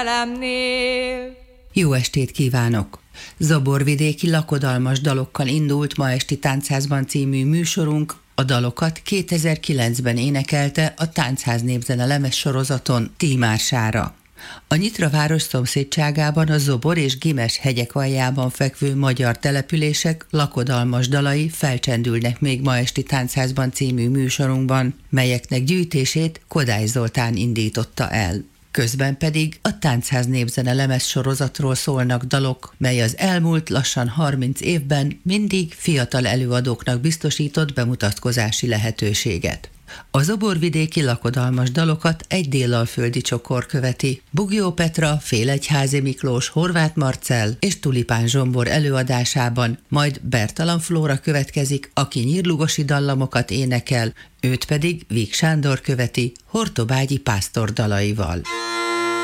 Jó estét kívánok! Zaborvidéki lakodalmas dalokkal indult ma esti Táncházban című műsorunk. A dalokat 2009-ben énekelte a Táncház Népzene lemezsorozaton Tímár Sára. A Nyitra város szomszédságában a Zobor és Gimes hegyek aljában fekvő magyar települések lakodalmas dalai felcsendülnek még ma esti Táncházban című műsorunkban, melyeknek gyűjtését Kodály Zoltán indította el. Közben pedig a Táncház Népzene lemezsorozatról szólnak dalok, mely az elmúlt lassan 30 évben mindig fiatal előadóknak biztosított bemutatkozási lehetőséget. A zoborvidéki lakodalmas dalokat egy délalföldi csokor követi. Bugyó Petra, Félegyházi Miklós, Horváth Marcell és Tulipán Zsombor előadásában, majd Bertalan Flóra következik, aki nyírlugosi dallamokat énekel, őt pedig Víg Sándor követi Hortobágyi pásztor dalaival.